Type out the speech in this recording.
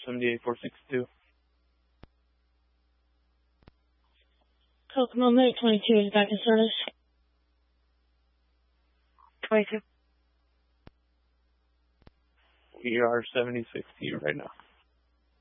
78462. Kokomo Moot 22 is back in service. 22. We are 76 to you right now.